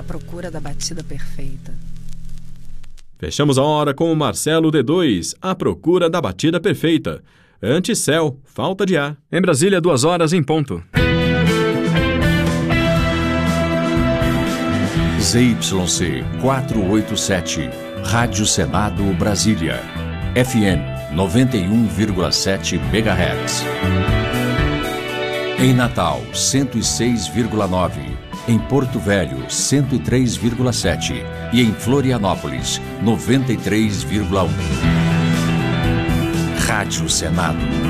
procura da batida perfeita. Fechamos a hora com o Marcelo D2, à procura da batida perfeita. Anticel, falta de ar. Em Brasília, 2 horas em ponto. ZYC 487, Rádio Senado Brasília, FM 91,7 MHz. Em Natal, 106,9. Em Porto Velho, 103,7. E em Florianópolis, 93,1. Rádio Senado.